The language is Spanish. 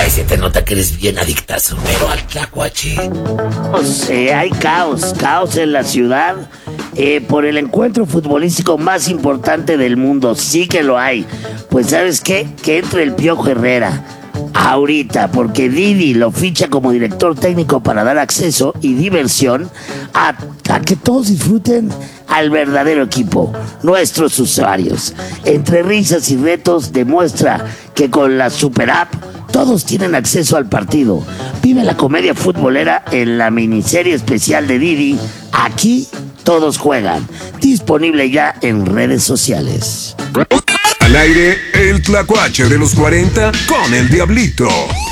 Ay, se te nota que eres bien adictazo, pero al tlacuache. Hay caos en la ciudad por el encuentro futbolístico más importante del mundo. Sí que lo hay. Pues ¿sabes qué? Que entre el Piojo Herrera ahorita, porque Didi lo ficha como director técnico para dar acceso y diversión a que todos disfruten al verdadero equipo, nuestros usuarios. Entre risas y retos demuestra que con la super app todos tienen acceso al partido. Vive la comedia futbolera en la miniserie especial de Didi. Aquí todos juegan. Disponible ya en redes sociales. Al aire, el tlacuache de los 40 con el Diablito.